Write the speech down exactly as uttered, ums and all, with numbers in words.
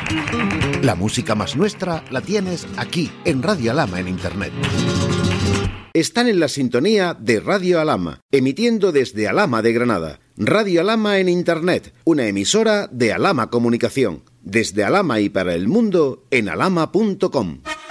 La música más nuestra la tienes aquí, en Radio Alhama en Internet. Están en la sintonía de Radio Alhama, emitiendo desde Alhama de Granada. Radio Alhama en Internet, una emisora de Alhama Comunicación. Desde Alhama y para el mundo en alhama punto com.